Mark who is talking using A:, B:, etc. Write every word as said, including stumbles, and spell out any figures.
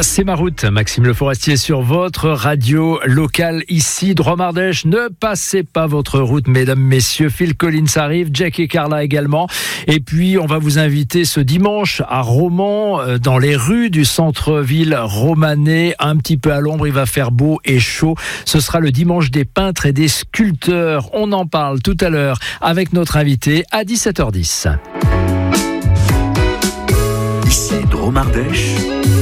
A: C'est ma route, Maxime Le Forestier sur votre radio locale ici, Dromardèche. Ne passez pas votre route, mesdames, messieurs. Phil Collins arrive, Jack et Carla également. Et puis, on va vous inviter ce dimanche à Romans, dans les rues du centre-ville romanais, un petit peu à l'ombre. Il va faire beau et chaud. Ce sera le dimanche des peintres et des sculpteurs. On en parle tout à l'heure avec notre invité à dix-sept heures dix.
B: Ici, Dromardèche.